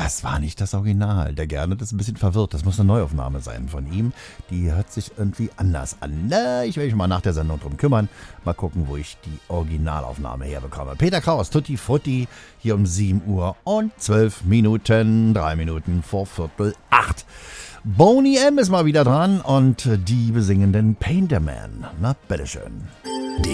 Das war nicht das Original. Der Gernot ist ein bisschen verwirrt. Das muss eine Neuaufnahme sein von ihm. Die hört sich irgendwie anders an. Na, ich will mich mal nach der Sendung drum kümmern. Mal gucken, wo ich die Originalaufnahme herbekomme. Peter Kraus, Tutti Frutti, hier um 7 Uhr und 12 Minuten. 3 Minuten vor 7:45. Boney M. ist mal wieder dran und die besingen den Painter Man. Na, bitteschön.